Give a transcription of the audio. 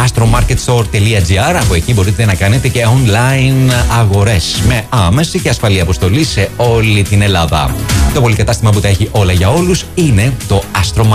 astromarketstore.gr. Από εκεί μπορείτε να κάνετε και online αγορές με άμεση και ασφαλή αποστολή σε όλη την Ελλάδα. Το πολυκατάστημα που τα έχει όλα για όλους είναι το Astromarket.